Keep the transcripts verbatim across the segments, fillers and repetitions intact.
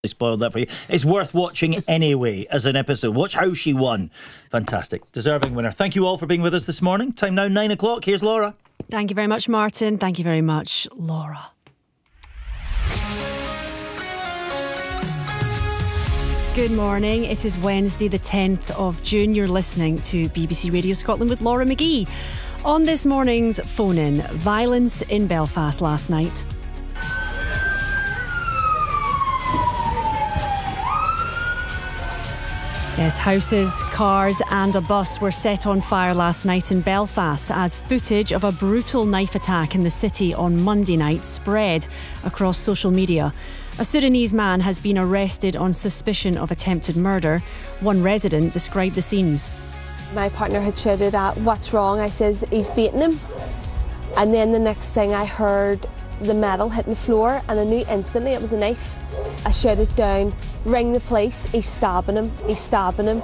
spoiled that for you. It's worth watching anyway as an episode. Watch how she won. Fantastic. Deserving winner. Thank you all for being with us this morning. Time now nine o'clock. Here's Laura. Thank you very much, Martin. Thank you very much, Laura. Good morning. It is Wednesday the tenth of June. You're listening to B B C Radio Scotland with Laura McGee. On this morning's phone-in, violence in Belfast last night. Yes, houses, cars and a bus were set on fire last night in Belfast as footage of a brutal knife attack in the city on Monday night spread across social media. A Sudanese man has been arrested on suspicion of attempted murder. One resident described the scenes. My partner had shouted at, "What's wrong?" I says, "He's beating him." And then the next thing I heard the metal hitting the floor and I knew instantly it was a knife. I shouted down, "Ring the police, he's stabbing him, he's stabbing him."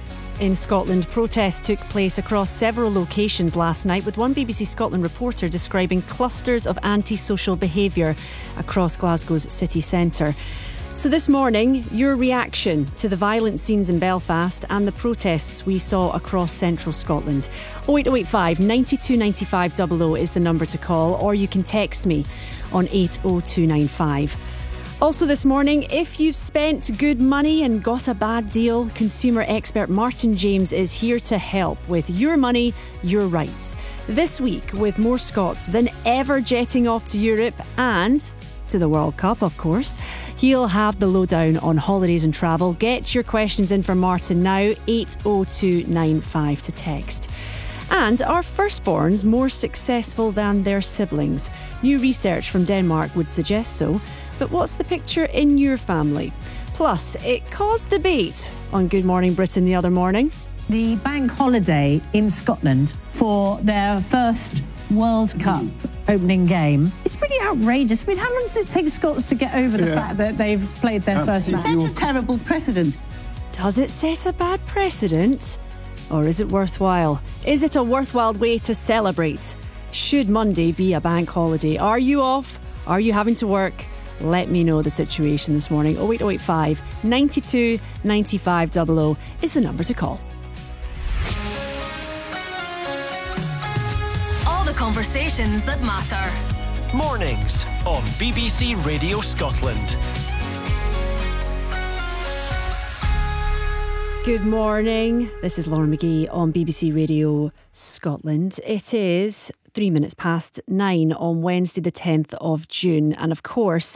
In Scotland, protests took place across several locations last night, with one B B C Scotland reporter describing clusters of antisocial behaviour across Glasgow's city centre. So this morning, your reaction to the violent scenes in Belfast and the protests we saw across central Scotland. oh eight oh eight five, nine two nine five double oh is the number to call, or you can text me on eight oh two nine five. Also this morning, if you've spent good money and got a bad deal, consumer expert Martin James is here to help with your money, your rights. This week, with more Scots than ever jetting off to Europe and to the World Cup, of course, he'll have the lowdown on holidays and travel. Get your questions in for Martin now, eight oh two nine five to text. And are firstborns more successful than their siblings? New research from Denmark would suggest so. But what's the picture in your family? Plus, it caused debate on Good Morning Britain the other morning. The bank holiday in Scotland for their first World Cup opening game. It's pretty outrageous. I mean, how long does it take Scots to get over the yeah. fact that they've played their um, first match? That's a terrible precedent. Does it set a bad precedent? Or is it worthwhile? Is it a worthwhile way to celebrate? Should Monday be a bank holiday? Are you off? Are you having to work? Let me know the situation this morning. oh eight oh eight five, nine two nine five double oh is the number to call. All the conversations that matter. Mornings on B B C Radio Scotland. Good morning. This is Laura McGee on B B C Radio Scotland. It is three minutes past nine on Wednesday the tenth of June. And of course,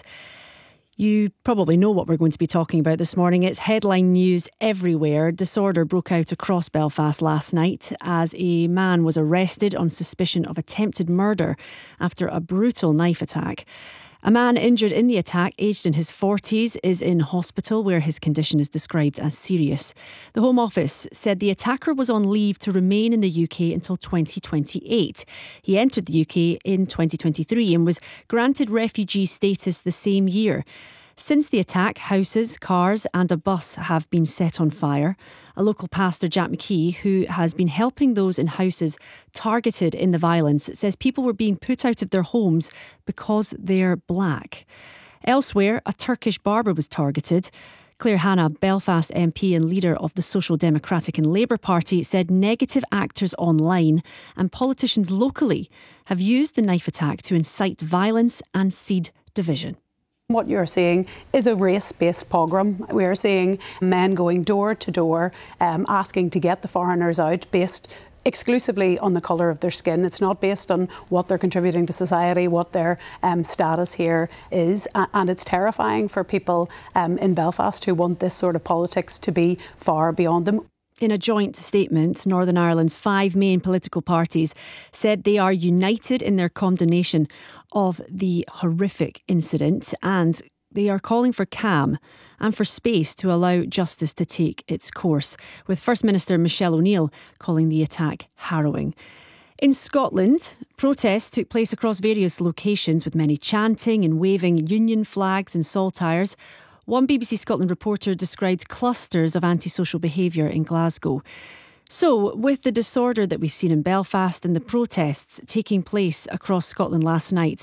you probably know what we're going to be talking about this morning. It's headline news everywhere. Disorder broke out across Belfast last night as a man was arrested on suspicion of attempted murder after a brutal knife attack. A man injured in the attack, aged in his forties, is in hospital where his condition is described as serious. The Home Office said the attacker was on leave to remain in the U K until twenty twenty-eight. He entered the U K in twenty twenty-three and was granted refugee status the same year. Since the attack, houses, cars and a bus have been set on fire. A local pastor, Jack McKee, who has been helping those in houses targeted in the violence, says people were being put out of their homes because they're black. Elsewhere, a Turkish barber was targeted. Claire Hanna, Belfast M P and leader of the Social Democratic and Labour Party, said negative actors online and politicians locally have used the knife attack to incite violence and seed division. What you're seeing is a race-based pogrom. We're seeing men going door to door, um, asking to get the foreigners out based exclusively on the colour of their skin. It's not based on what they're contributing to society, what their um, status here is. Uh, and it's terrifying for people um, in Belfast who want this sort of politics to be far beyond them. In a joint statement, Northern Ireland's five main political parties said they are united in their condemnation of the horrific incident, and they are calling for calm and for space to allow justice to take its course, with First Minister Michelle O'Neill calling the attack harrowing. In Scotland, protests took place across various locations with many chanting and waving union flags and saltires. One B B C Scotland reporter described clusters of antisocial behaviour in Glasgow. So, with the disorder that we've seen in Belfast and the protests taking place across Scotland last night,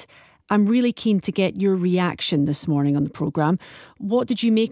I'm really keen to get your reaction this morning on the programme. What did you make